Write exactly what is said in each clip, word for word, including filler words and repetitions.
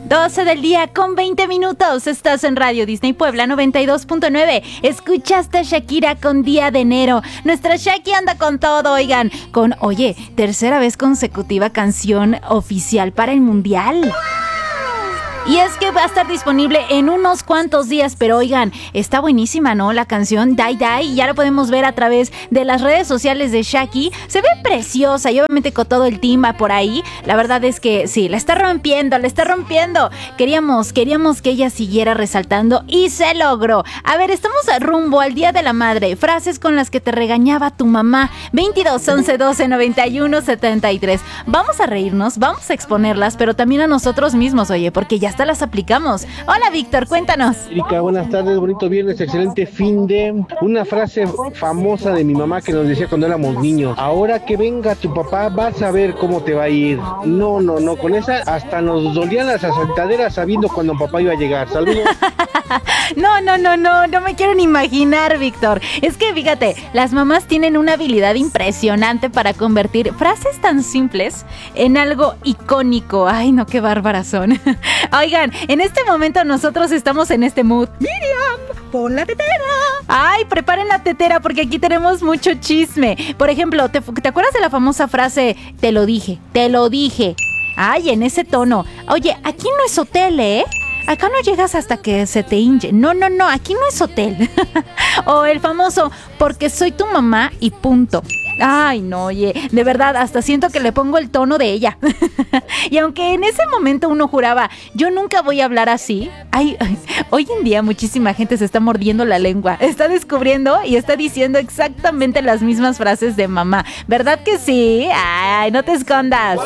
doce del día con veinte minutos. Estás en Radio Disney Puebla noventa y dos punto nueve. Escuchaste a Shakira con Día de Enero. Nuestra Shaki anda con todo, oigan. Con, oye, tercera vez consecutiva canción oficial para el Mundial. Y es que va a estar disponible en unos cuantos días, pero oigan, está buenísima, ¿no? La canción Die Die, ya la podemos ver a través de las redes sociales de Shaki. Se ve preciosa y obviamente con todo el team por ahí. La verdad es que sí, la está rompiendo, la está rompiendo. Queríamos, queríamos que ella siguiera resaltando y se logró. A ver, estamos rumbo al Día de la Madre. Frases con las que te regañaba tu mamá. veintidós, once, doce, noventa y uno, setenta y tres. Vamos a reírnos, vamos a exponerlas, pero también a nosotros mismos, oye, porque ya hasta las aplicamos. Hola, Víctor, cuéntanos. Erika, buenas tardes, bonito viernes, excelente fin de... Una frase famosa de mi mamá que nos decía cuando éramos niños: ahora que venga tu papá vas a ver cómo te va a ir. No, no, no, con esa hasta nos dolían las asaltaderas sabiendo cuando papá iba a llegar. Saludos. No, no, no, no, no me quiero ni imaginar, Víctor. Es que fíjate, las mamás tienen una habilidad impresionante para convertir frases tan simples en algo icónico. Ay, no, qué bárbaras son. Oigan, en este momento nosotros estamos en este mood. Miriam, pon la tetera. Ay, preparen la tetera porque aquí tenemos mucho chisme. Por ejemplo, ¿te, ¿te acuerdas de la famosa frase? Te lo dije, te lo dije. Ay, en ese tono. Oye, aquí no es hotel, ¿eh? Acá no llegas hasta que se te hinche. No, no, no, aquí no es hotel. O el famoso, porque soy tu mamá y punto. Ay, no, oye, de verdad, hasta siento que le pongo el tono de ella. Y aunque en ese momento uno juraba, yo nunca voy a hablar así, ay, ay, hoy en día muchísima gente se está mordiendo la lengua, está descubriendo y está diciendo exactamente las mismas frases de mamá. ¿Verdad que sí? Ay, no te escondas.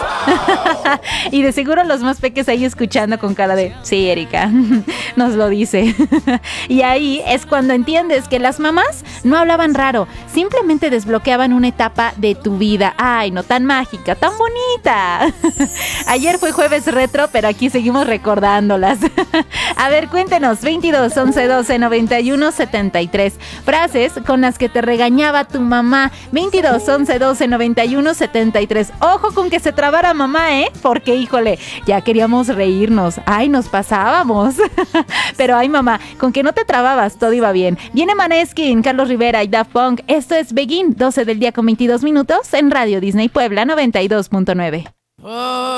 Y de seguro los más peques ahí escuchando con cara de, sí, Erika, nos lo dice. Y ahí es cuando entiendes que las mamás no hablaban raro, simplemente desbloqueaban una etapa de tu vida. Ay, no, tan mágica, tan bonita. Ayer fue jueves retro, pero aquí seguimos recordándolas. A ver, cuéntenos, veintidós, once, doce, noventa y uno, setenta y tres. Frases con las que te regañaba tu mamá. veintidós, once, doce, noventa y uno, setenta y tres. Ojo con que se trabara mamá, ¿eh? Porque, híjole, ya queríamos reírnos. Ay, nos pasábamos. Pero, ay, mamá, con que no te trababas, todo iba bien. Viene Maneskin, Carlos Rivera y Daft Punk. Esto es Begin, doce del día con veintidós minutos en Radio Disney Puebla noventa y dos punto nueve. Oh.